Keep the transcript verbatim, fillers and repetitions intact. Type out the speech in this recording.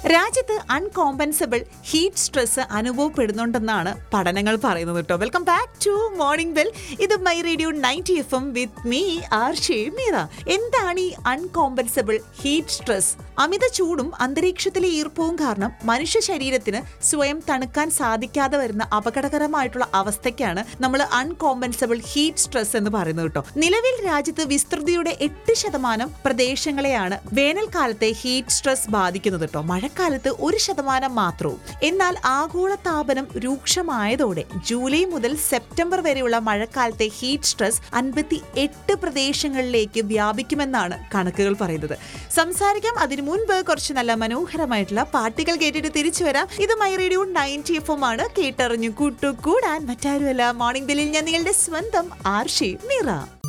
രാജ്യത്ത് അൺകോമ്പൻസബിൾ heat stress അനുഭവപ്പെടുന്നുണ്ടെന്നാണ് പഠനങ്ങൾ പറയുന്നത് കേട്ടോ. Welcome back to morning bell. ഇത് my radio ninety F M with me ആർഷേ Meera. എന്താണ് ഈ അൺകോമ്പൻസബിൾ ഹീറ്റ് സ്ട്രെസ്? അമിത ചൂടും അന്തരീക്ഷത്തിലെ ഈർപ്പവും കാരണം മനുഷ്യ ശരീരത്തിന് സ്വയം തണുക്കാൻ സാധിക്കാതെ വരുന്ന അപകടകരമായിട്ടുള്ള അവസ്ഥയ്ക്കാണ് നമ്മൾ അൺകോമ്പൻസബിൾ ഹീറ്റ് സ്ട്രെസ് എന്ന് പറയുന്നത് കേട്ടോ. നിലവിൽ രാജ്യത്ത് വിസ്തൃതിയുടെ എട്ട് ശതമാനം പ്രദേശങ്ങളെയാണ് വേനൽക്കാലത്തെ ഹീറ്റ് സ്ട്രെസ് ബാധിക്കുന്നത് കേട്ടോ. മഴക്കാലത്ത് ഒരു ശതമാനം മാത്രവും. എന്നാൽ ആഗോളതാപനം രൂക്ഷമായതോടെ ജൂലൈ മുതൽ സെപ്റ്റംബർ വരെയുള്ള മഴക്കാലത്തെ ഹീറ്റ് സ്ട്രെസ് അൻപത്തി എട്ട് പ്രദേശങ്ങളിലേക്ക് വ്യാപിക്കുമെന്നാണ് കണക്കുകൾ പറയുന്നത്. സംസാരിക്കാം അതിനു മുൻപ് കുറച്ച് നല്ല മനോഹരമായിട്ടുള്ള പാട്ടുകൾ കേട്ടിട്ട് തിരിച്ചു വരാം. ഇത് my radio ninety F M ആണ്. കേട്ടറിഞ്ഞു കൂട്ടുകൂടാൻ മറ്റാരുമല്ല, മോർണിംഗ് ബെല്ലിൽ ഞാൻ നിങ്ങളുടെ സ്വന്തം ആർഷേ മീറ.